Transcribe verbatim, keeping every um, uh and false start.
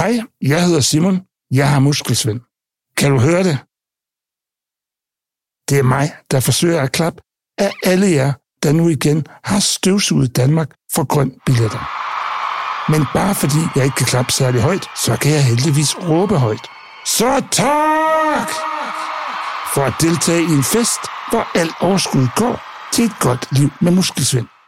Hej, jeg hedder Simon. Jeg har muskelsvind. Kan du høre det? Det er mig, der forsøger at klappe af alle jer, der nu igen har støvsuget Danmark for grøn billetter. Men bare fordi jeg ikke kan klappe særlig højt, så kan jeg heldigvis råbe højt. Så tak! For at deltage i en fest, hvor alt overskud går til et godt liv med muskelsvind.